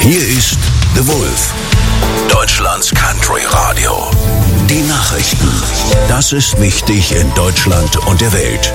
Hier ist The Wolf, Deutschlands Country Radio. Die Nachrichten. Das ist wichtig in Deutschland und der Welt.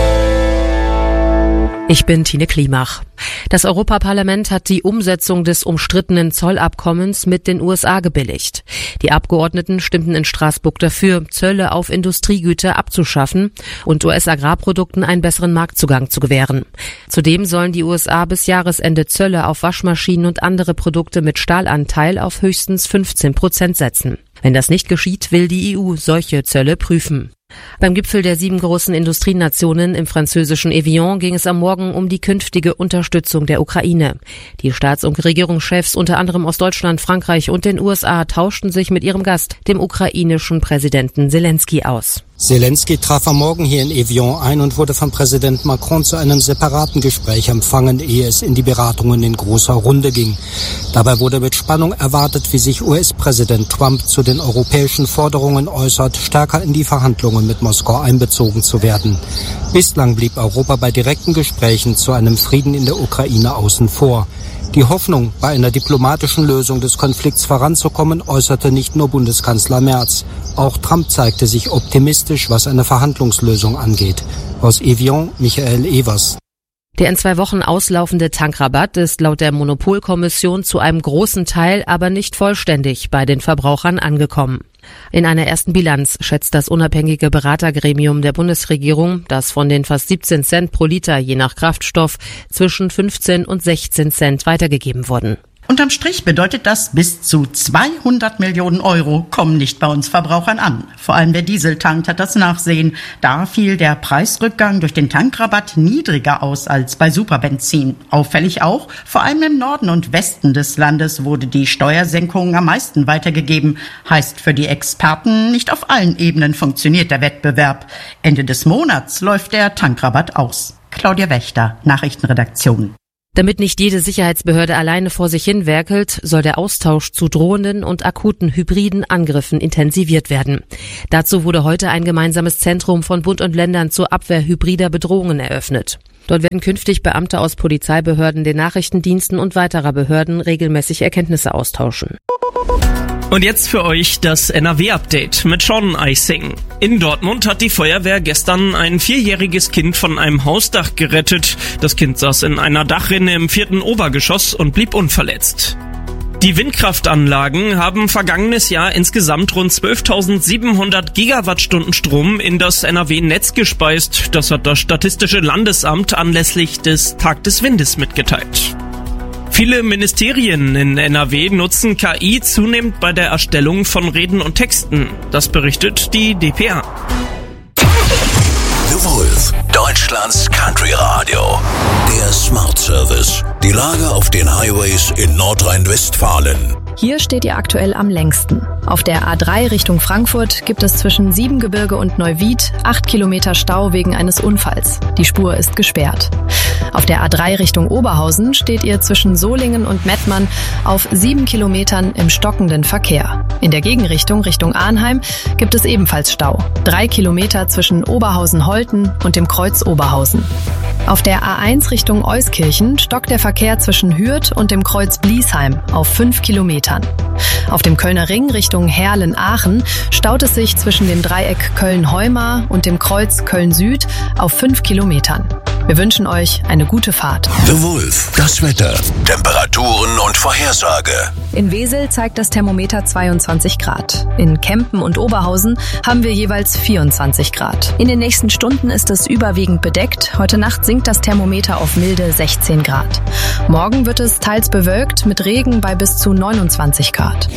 Ich bin Tine Klimach. Das Europaparlament hat die Umsetzung des umstrittenen Zollabkommens mit den USA gebilligt. Die Abgeordneten stimmten in Straßburg dafür, Zölle auf Industriegüter abzuschaffen und US-Agrarprodukten einen besseren Marktzugang zu gewähren. Zudem sollen die USA bis Jahresende Zölle auf Waschmaschinen und andere Produkte mit Stahlanteil auf höchstens 15% setzen. Wenn das nicht geschieht, will die EU solche Zölle prüfen. Beim Gipfel der 7 großen Industrienationen im französischen Evian ging es am Morgen um die künftige Unterstützung der Ukraine. Die Staats- und Regierungschefs unter anderem aus Deutschland, Frankreich und den USA tauschten sich mit ihrem Gast, dem ukrainischen Präsidenten Selenskyj, aus. Selenskyj traf am Morgen hier in Evian ein und wurde von Präsident Macron zu einem separaten Gespräch empfangen, ehe es in die Beratungen in großer Runde ging. Dabei wurde mit Spannung erwartet, wie sich US-Präsident Trump zu den europäischen Forderungen äußert, stärker in die Verhandlungen mit Moskau einbezogen zu werden. Bislang blieb Europa bei direkten Gesprächen zu einem Frieden in der Ukraine außen vor. Die Hoffnung, bei einer diplomatischen Lösung des Konflikts voranzukommen, äußerte nicht nur Bundeskanzler Merz. Auch Trump zeigte sich optimistisch, was eine Verhandlungslösung angeht. Aus Evian, Michael Evers. Der in 2 Wochen auslaufende Tankrabatt ist laut der Monopolkommission zu einem großen Teil, aber nicht vollständig bei den Verbrauchern angekommen. In einer ersten Bilanz schätzt das unabhängige Beratergremium der Bundesregierung, dass von den fast 17 Cent pro Liter je nach Kraftstoff zwischen 15 und 16 Cent weitergegeben wurden. Unterm Strich bedeutet das, bis zu 200 Millionen Euro kommen nicht bei uns Verbrauchern an. Vor allem der Dieseltank hat das Nachsehen. Da fiel der Preisrückgang durch den Tankrabatt niedriger aus als bei Superbenzin. Auffällig auch, vor allem im Norden und Westen des Landes wurde die Steuersenkung am meisten weitergegeben. Heißt für die Experten, nicht auf allen Ebenen funktioniert der Wettbewerb. Ende des Monats läuft der Tankrabatt aus. Claudia Wächter, Nachrichtenredaktion. Damit nicht jede Sicherheitsbehörde alleine vor sich hin werkelt, soll der Austausch zu drohenden und akuten hybriden Angriffen intensiviert werden. Dazu wurde heute ein gemeinsames Zentrum von Bund und Ländern zur Abwehr hybrider Bedrohungen eröffnet. Dort werden künftig Beamte aus Polizeibehörden, den Nachrichtendiensten und weiterer Behörden regelmäßig Erkenntnisse austauschen. Und jetzt für euch das NRW-Update mit Sean Eising. In Dortmund hat die Feuerwehr gestern ein 4-jähriges Kind von einem Hausdach gerettet. Das Kind saß in einer Dachrinne im 4. Obergeschoss und blieb unverletzt. Die Windkraftanlagen haben vergangenes Jahr insgesamt rund 12.700 Gigawattstunden Strom in das NRW-Netz gespeist. Das hat das Statistische Landesamt anlässlich des Tag des Windes mitgeteilt. Viele Ministerien in NRW nutzen KI zunehmend bei der Erstellung von Reden und Texten. Das berichtet die dpa. The Wolf, Deutschlands Country Radio. Der Smart Service. Die Lage auf den Highways in Nordrhein-Westfalen. Hier steht ihr aktuell am längsten. Auf der A3 Richtung Frankfurt gibt es zwischen Siebengebirge und Neuwied 8 Kilometer Stau wegen eines Unfalls. Die Spur ist gesperrt. Auf der A3 Richtung Oberhausen steht ihr zwischen Solingen und Mettmann auf 7 Kilometern im stockenden Verkehr. In der Gegenrichtung Richtung Arnheim gibt es ebenfalls Stau. 3 Kilometer zwischen Oberhausen-Holten und dem Kreuz Oberhausen. Auf der A1 Richtung Euskirchen stockt der Verkehr zwischen Hürth und dem Kreuz Bliesheim auf 5 Kilometern. Auf dem Kölner Ring Richtung Herrlen-Aachen staut es sich zwischen dem Dreieck Köln-Heumar und dem Kreuz Köln-Süd auf 5 Kilometern. Wir wünschen euch eine gute Fahrt. The Wolf, das Wetter, Temperaturen und Vorhersage. In Wesel zeigt das Thermometer 22 Grad. In Kempen und Oberhausen haben wir jeweils 24 Grad. In den nächsten Stunden ist es überwiegend bedeckt. Heute Nacht sinkt das Thermometer auf milde 16 Grad. Morgen wird es teils bewölkt mit Regen bei bis zu 29 Grad.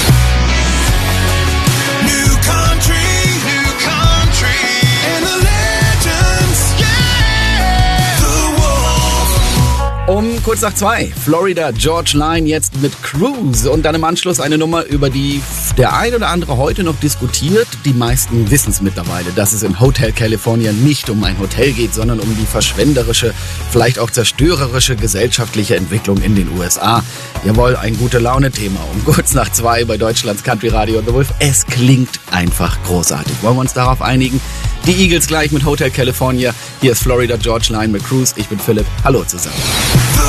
Um kurz nach 2, Florida Georgia Line jetzt mit Cruise und dann im Anschluss eine Nummer, über die der ein oder andere heute noch diskutiert. Die meisten wissen es mittlerweile, dass es in Hotel California nicht um ein Hotel geht, sondern um die verschwenderische, vielleicht auch zerstörerische gesellschaftliche Entwicklung in den USA. Jawohl, ein Gute-Laune-Thema um kurz nach 2 bei Deutschlands Country Radio The Wolf. Es klingt einfach großartig. Wollen wir uns darauf einigen? Die Eagles gleich mit Hotel California. Hier ist Florida Georgia Line mit Cruise. Ich bin Philipp. Hallo zusammen.